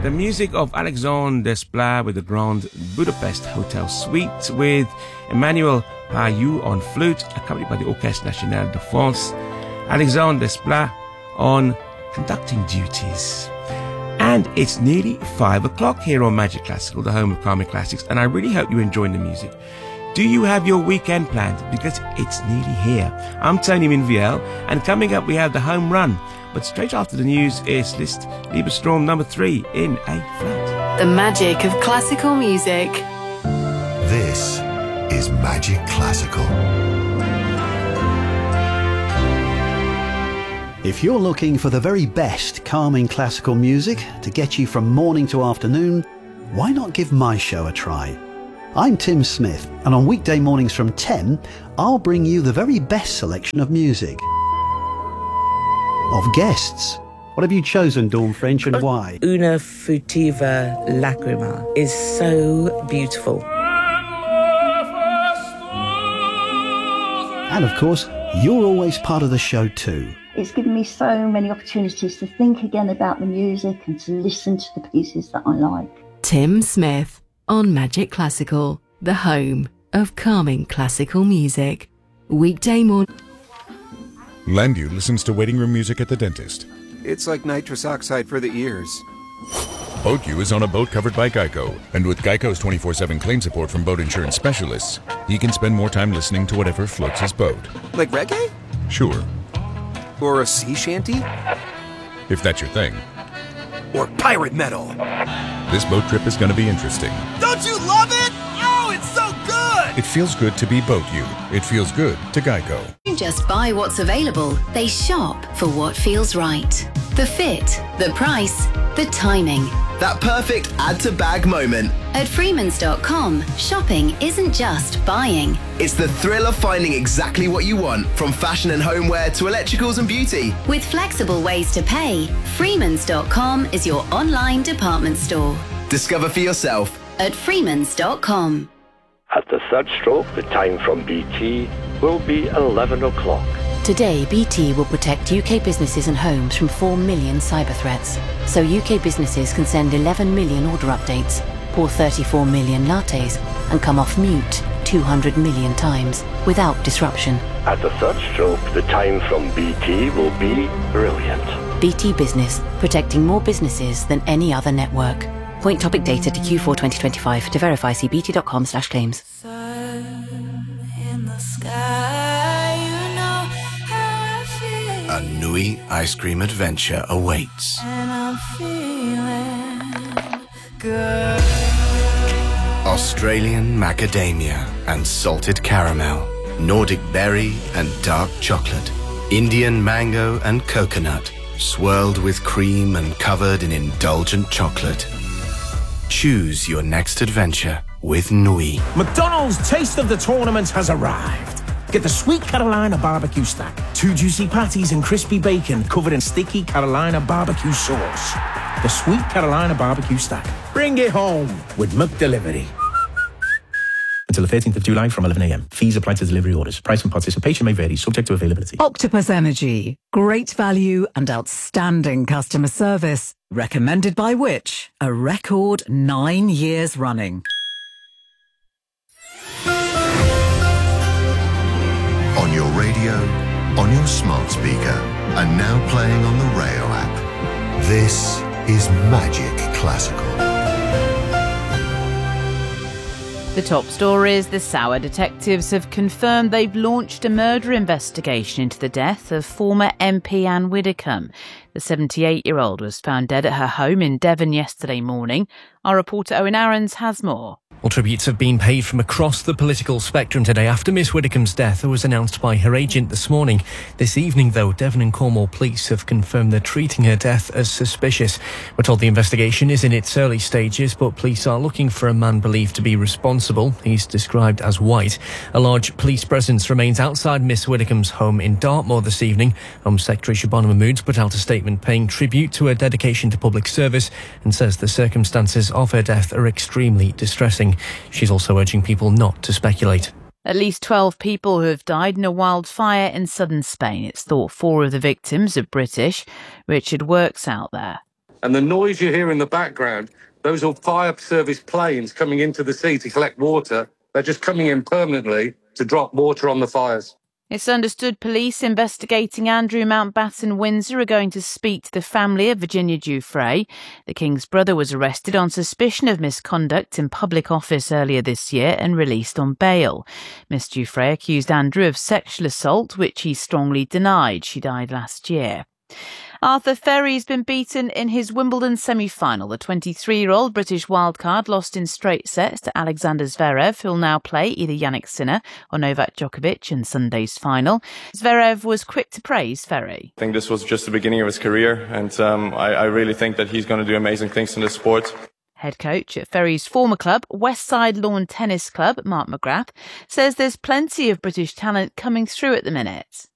The music of Alexandre Desplat with the Grand Budapest Hotel Suite with Emmanuel Payou on flute, accompanied by the Orchestre National de France. Alexandre Desplat on conducting duties. And it's nearly 5 o'clock here on Magic Classical, the home of Carmen Classics, and I really hope you're enjoying the music. Do you have your weekend planned? Because it's nearly here. I'm Tony Minviel, and coming up we have the home run. But straight after the news is Liszt Liebestraum number 3 in A flat. The magic of classical music. This is Magic Classical. If you're looking for the very best calming classical music to get you from morning to afternoon, why not give my show a try? I'm Tim Smith, and on weekday mornings from 10, I'll bring you the very best selection of music. Of guests. What have you chosen, Dawn French, and why? Una Futiva Lacrima is so beautiful. And of course, you're always part of the show too. It's given me so many opportunities to think again about the music and to listen to the pieces that I like. Tim Smith on Magic Classical, the home of calming classical music. Weekday morning. Landu listens to waiting room music at the dentist. It's like nitrous oxide for the ears. BoatU is on a boat covered by Geico, and with Geico's 24/7 claim support from boat insurance specialists, he can spend more time listening to whatever floats his boat. Like reggae? Sure. Or a sea shanty? If that's your thing. Or pirate metal? This boat trip is going to be interesting. Don't you love it? Oh, it's so good! It feels good to be BoatU. It feels good to Geico. They don't just buy what's available, they shop for what feels right. The fit, the price, the timing. That perfect add-to-bag moment. At Freemans.com, shopping isn't just buying. It's the thrill of finding exactly what you want, from fashion and homeware to electricals and beauty. With flexible ways to pay, Freemans.com is your online department store. Discover for yourself at Freemans.com. At the third stroke, the time from BT will be 11 o'clock. Today, BT will protect UK businesses and homes from 4 million cyber threats. So UK businesses can send 11 million order updates, pour 34 million lattes, and come off mute 200 million times without disruption. At the third stroke, the time from BT will be brilliant. BT Business, protecting more businesses than any other network. Point topic data to Q4 2025. To verify, see bt.com/claims. A Nui ice cream adventure awaits. And I'm feeling good. Australian macadamia and salted caramel, Nordic berry and dark chocolate, Indian mango and coconut, swirled with cream and covered in indulgent chocolate. Choose your next adventure with Nui. McDonald's Taste of the Tournament has arrived. Get the Sweet Carolina Barbecue Stack. 2 juicy patties and crispy bacon covered in sticky Carolina barbecue sauce. The Sweet Carolina Barbecue Stack. Bring it home with McDelivery. Until the 13th of July from 11 a.m. Fees apply to delivery orders. Price and participation may vary, subject to availability. Octopus Energy. Great value and outstanding customer service. Recommended by which? A record 9 years running. On your radio, on your smart speaker, and now playing on the Rayo app. This is Magic Classical. The top stories: the Sauer detectives have confirmed they've launched a murder investigation into the death of former MP Anne Widdecombe. The 78-year-old was found dead at her home in Devon yesterday morning. Our reporter Owen Aarons has more. Well, tributes have been paid from across the political spectrum today after Miss Widdecombe's death was announced by her agent this morning. This evening, though, Devon and Cornwall police have confirmed they're treating her death as suspicious. We're told the investigation is in its early stages, but police are looking for a man believed to be responsible. He's described as white. A large police presence remains outside Miss Widdecombe's home in Dartmoor this evening. Home Secretary Shabana Mahmood put out a statement paying tribute to her dedication to public service and says the circumstances of her death are extremely distressing. She's also urging people not to speculate. At least 12 people who have died in a wildfire in southern Spain. It's thought 4 of the victims are British. Richard works out there. And the noise you hear in the background, those are fire service planes coming into the sea to collect water. They're just coming in permanently to drop water on the fires. It's understood police investigating Andrew Mountbatten Windsor are going to speak to the family of Virginia Giuffre. The King's brother was arrested on suspicion of misconduct in public office earlier this year and released on bail. Miss Giuffre accused Andrew of sexual assault, which he strongly denied. She died last year. Arthur Ferry's been beaten in his Wimbledon semi-final. The 23-year-old British wildcard lost in straight sets to Alexander Zverev, who'll now play either Jannik Sinner or Novak Djokovic in Sunday's final. Zverev was quick to praise Ferry. I think this was just the beginning of his career, and I really think that he's going to do amazing things in the sport. Head coach at Ferry's former club, Westside Lawn Tennis Club, Mark McGrath, says there's plenty of British talent coming through at the minute.